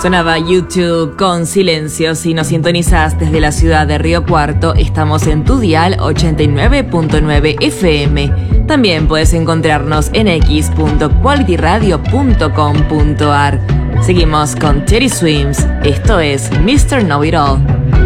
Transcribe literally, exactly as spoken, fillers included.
Sonaba YouTube con Silencio. Si nos sintonizas desde la ciudad de Río Cuarto, estamos en tu dial ochenta y nueve punto nueve F M. También puedes encontrarnos en x punto quality radio punto com punto a r. Seguimos con Teddy Swims. Esto es mister Know It All.